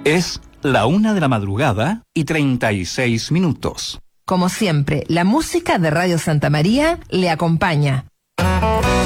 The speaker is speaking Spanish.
Es la 1:36 Como siempre, la música de Radio Santa María le acompaña.